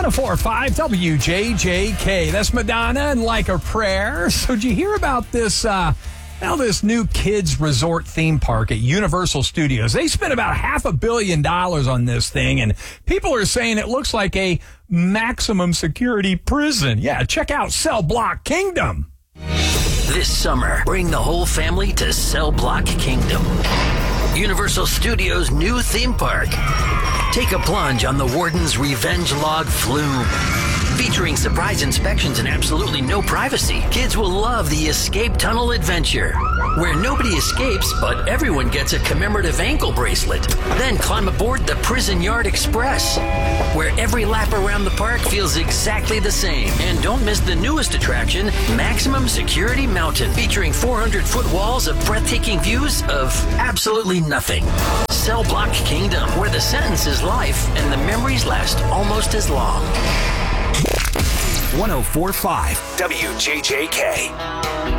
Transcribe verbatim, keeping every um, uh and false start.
oh four point five W J J K. That's Madonna and Like a Prayer. So did you hear about this, uh, well, this new kids resort theme park at Universal Studios? They spent about half a billion dollars on this thing, and people are saying it looks like a maximum security prison. Yeah, check out Cell Block Kingdom. This summer, bring the whole family to Cell Block Kingdom, Universal Studios' new theme park. Take a plunge on the Warden's Revenge Log Flume. Featuring surprise inspections and absolutely no privacy, kids will love the Escape Tunnel Adventure, where nobody escapes, but everyone gets a commemorative ankle bracelet. Then climb aboard the Prison Yard Express, where every lap around the park feels exactly the same. And don't miss the newest attraction, Maximum Security Mountain, featuring four hundred foot walls of breathtaking views of absolutely nothing. Cell Block Kingdom, where the sentence is life and the memories last almost as long. one oh four point five W J J K.